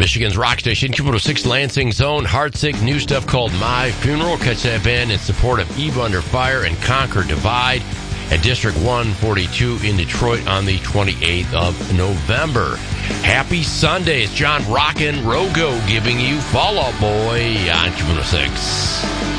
Michigan's rock station, Q106 Lansing Zone, Heartsick, new stuff called My Funeral. Catch that band in support of Eve Under Fire and Conquer Divide at District 142 in Detroit on the 28th of November. Happy Sunday. It's John Rockin' Rogo giving you Fall Out Boy on Q106.